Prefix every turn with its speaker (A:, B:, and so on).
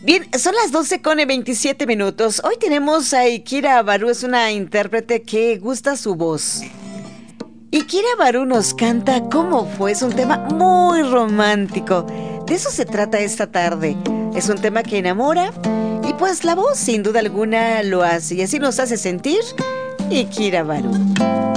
A: Bien, son las 12 con 27 minutos. Hoy tenemos a Ikira Baru, es una intérprete que gusta su voz. Ikira Baru nos canta ¿Cómo fue? Es un tema muy romántico. De eso se trata esta tarde. Es un tema que enamora y pues la voz sin duda alguna lo hace y así nos hace sentir Ikira Baru.